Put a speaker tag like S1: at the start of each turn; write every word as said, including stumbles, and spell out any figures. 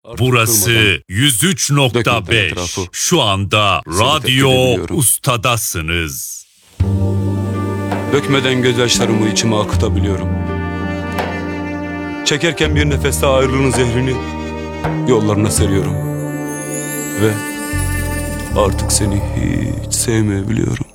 S1: Burası yüz üç nokta beş. Şu anda Radyo Usta'dasınız.
S2: Dökmeden gözyaşlarımı içime akıtabiliyorum. Çekerken bir nefeste ayrılığın zehrini yollarına seriyorum. Ve artık seni hiç sevmeyebiliyorum.